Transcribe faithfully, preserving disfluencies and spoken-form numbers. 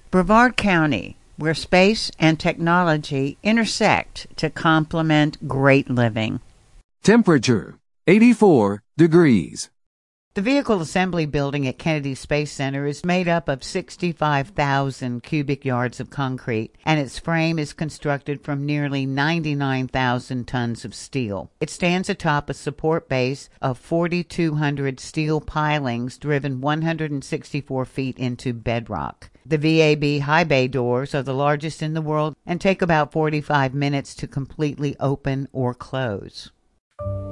Brevard County, where space and technology intersect to complement great living. Temperature, eighty-four degrees. The Vehicle Assembly Building at Kennedy Space Center is made up of sixty-five thousand cubic yards of concrete, and its frame is constructed from nearly ninety-nine thousand tons of steel. It stands atop a support base of four thousand two hundred steel pilings driven one hundred sixty-four feet into bedrock. The V A B high bay doors are the largest in the world and take about forty-five minutes to completely open or close.